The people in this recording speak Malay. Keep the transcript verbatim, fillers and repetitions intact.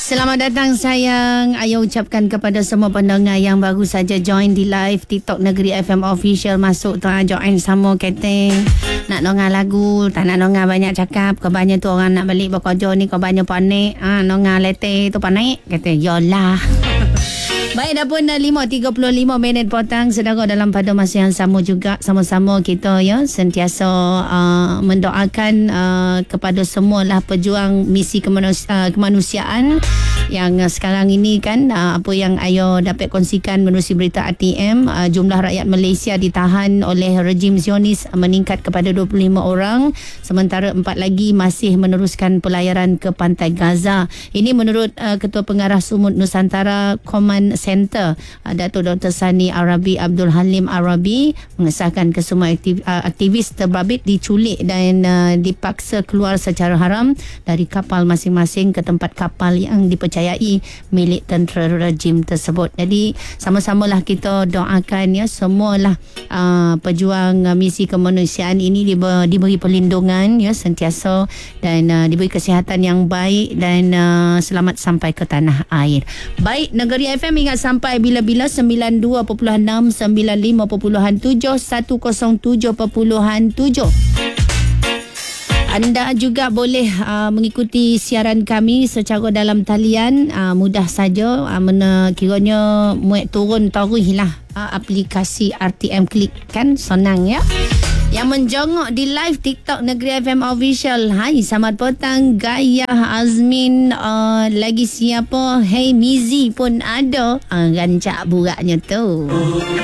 Selamat datang sayang. Ayo ucapkan kepada semua pendengar yang baru saja join di live TikTok Negeri F M Official. Masuk tu join sama keteng. Nak dengar lagu, tak nak dengar banyak cakap. Kau banyak tu orang nak balik bekerja ni, kau banyak panik. Ah, dengar letih tu panik. Kata, yolah. Baik, dah pun lima tiga puluh lima minit petang. Saudara, dalam pada masa yang sama juga, sama-sama kita ya sentiasa uh, mendoakan uh, kepada semualah pejuang misi kemanus- uh, kemanusiaan yang uh, sekarang ini kan uh, apa yang Ayo dapat kongsikan menerusi berita R T M, uh, jumlah rakyat Malaysia ditahan oleh rejim Zionis uh, meningkat kepada dua puluh lima orang, sementara empat lagi masih meneruskan pelayaran ke pantai Gaza. Ini menurut uh, Ketua Pengarah Sumut Nusantara Command Center, uh, Datuk Doktor Sani Arabi Abdul Halim Arabi, mengesahkan kesemua aktiv, uh, aktivis terbabit diculik dan uh, dipaksa keluar secara haram dari kapal masing-masing ke tempat kapal yang dipercayai milik tentera rejim tersebut. Jadi sama-samalah kita doakan ya semualah uh, pejuang uh, misi kemanusiaan ini diberi, diberi perlindungan ya sentiasa dan uh, diberi kesihatan yang baik dan uh, selamat sampai ke tanah air. Baik, Negeri F M ingat sampai bila-bila sembilan puluh dua perpuluhan enam, sembilan puluh lima perpuluhan tujuh, seratus tujuh perpuluhan tujuh. Anda juga boleh uh, mengikuti siaran kami secara dalam talian, uh, mudah saja, uh, mena, kiranya muat turun tarikh lah uh, aplikasi R T M Klik, kan senang ya. Yang menjongok di live TikTok Negeri F M Official. Hai, selamat petang Gaya Azmin, uh, lagi siapa? Hey Mizi pun ada. Uh, rancak buraknya tu.